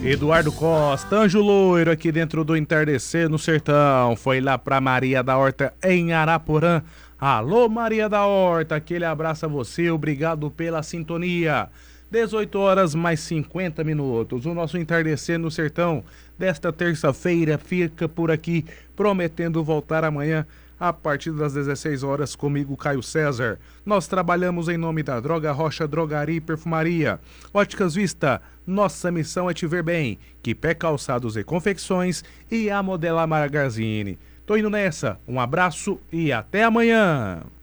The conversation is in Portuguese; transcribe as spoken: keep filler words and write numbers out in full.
Eduardo Costa, Anjo Loiro, aqui dentro do Entardecer no Sertão. Foi lá pra Maria da Horta, em Araporã. Alô, Maria da Horta, aquele abraço a você, obrigado pela sintonia. dezoito horas mais cinquenta minutos. O nosso Entardecer no Sertão desta terça-feira fica por aqui, prometendo voltar amanhã a partir das dezesseis horas comigo, Caio César. Nós trabalhamos em nome da Droga Rocha Drogaria e Perfumaria. Óticas Vista, nossa missão é te ver bem. Quipé Calçados e Confecções e a Modelar Magazine. Tô indo nessa, um abraço e até amanhã.